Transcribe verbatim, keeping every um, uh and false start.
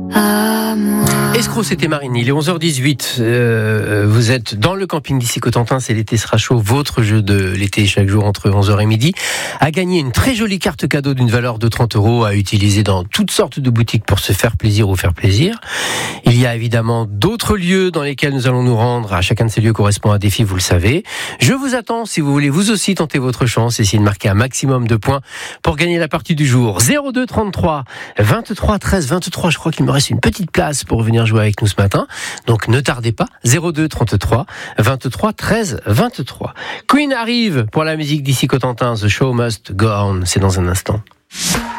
à moi. Escroc, c'était Marine. Il est onze heures dix-huit. Euh, vous êtes dans le camping d'ici Cotentin. C'est l'été sera chaud. Votre jeu de l'été chaque jour entre onze heures et midi. A gagné une très jolie carte cadeau d'une valeur de trente euros à utiliser dans toutes sortes de boutiques pour se faire plaisir ou faire plaisir. Il y a évidemment d'autres lieux dans lesquels nous allons nous rendre. À chacun de ces lieux correspond un défi, vous le savez. Je vous attends si vous voulez vous aussi tenter votre chance. Essayez de marquer un maximum de points pour gagner la partie du jour. zéro deux trente-trois vingt-trois treize vingt-trois. Je crois qu'il me reste une petite place pour venir jouer avec nous ce matin. Donc ne tardez pas. zéro deux trente-trois vingt-trois treize vingt-trois. Queen arrive pour la musique d'ici Cotentin. The show must go on. C'est dans un instant.